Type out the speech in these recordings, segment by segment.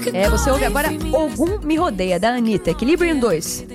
Você ouve agora Ogum Me Rodeia, da Anitta, Equilibrium 2.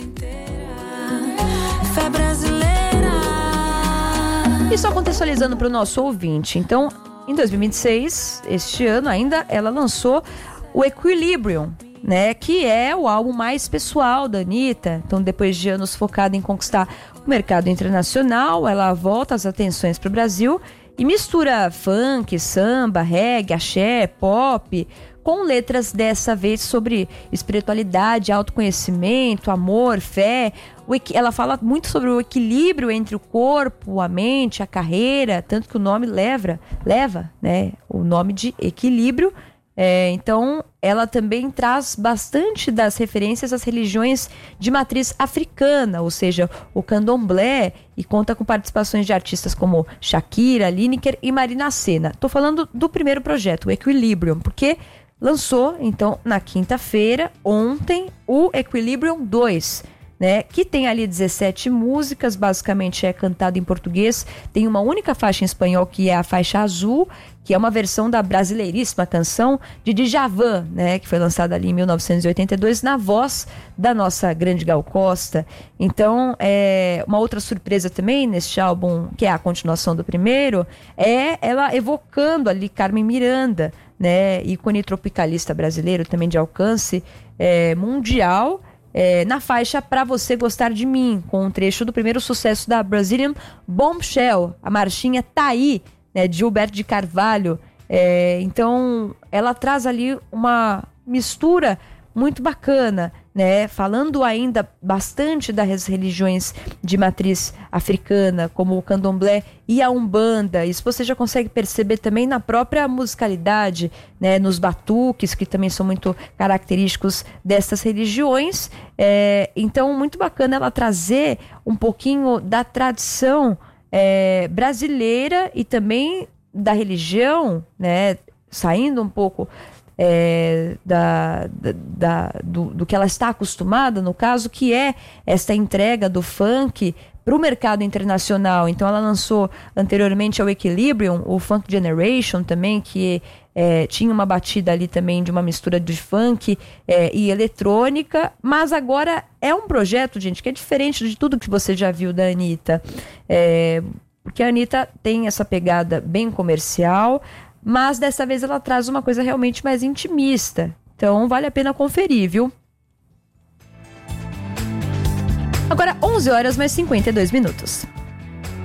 E só contextualizando para o nosso ouvinte, então, em 2026, este ano ainda, ela lançou o Equilibrium, né, que é o álbum mais pessoal da Anitta. Então, depois de anos focada em conquistar o mercado internacional, ela volta as atenções para o Brasil e mistura funk, samba, reggae, axé, pop, com letras dessa vez sobre espiritualidade, autoconhecimento, amor, fé. Ela fala muito sobre o equilíbrio entre o corpo, a mente, a carreira, tanto que o nome leva, né, o nome de Equilíbrio. Então, ela também traz bastante das referências às religiões de matriz africana, ou seja, o candomblé, e conta com participações de artistas como Shakira, Lineker e Marina Sena. Estou falando do primeiro projeto, o Equilibrium, porque lançou, então, na quinta-feira, ontem, o Equilibrium 2, né, que tem ali 17 músicas, basicamente é cantado em português, tem uma única faixa em espanhol, que é a faixa azul, que é uma versão da brasileiríssima canção de Djavan, né, que foi lançada ali em 1982, na voz da nossa grande Gal Costa. Então, uma outra surpresa também neste álbum, que é a continuação do primeiro, é ela evocando ali Carmen Miranda, né, ícone tropicalista brasileiro, também de alcance mundial, na faixa Pra Você Gostar de Mim, com um trecho do primeiro sucesso da Brazilian Bombshell, a marchinha Tá Aí, né, de Gilberto de Carvalho. Então, ela traz ali uma mistura muito bacana, né, falando ainda bastante das religiões de matriz africana, como o candomblé e a umbanda. Isso você já consegue perceber também na própria musicalidade, né, nos batuques, que também são muito característicos dessas religiões. Então, muito bacana ela trazer um pouquinho da tradição brasileira e também da religião, né, saindo um pouco do que ela está acostumada, no caso, que é essa entrega do funk para o mercado internacional. Então ela lançou anteriormente ao Equilibrium o Funk Generation também, que tinha uma batida ali também de uma mistura de funk e eletrônica, mas agora é um projeto, gente, que é diferente de tudo que você já viu da Anitta, porque a Anitta tem essa pegada bem comercial, mas dessa vez ela traz uma coisa realmente mais intimista. Então vale a pena conferir, viu? Agora 11 horas mais 52 minutos.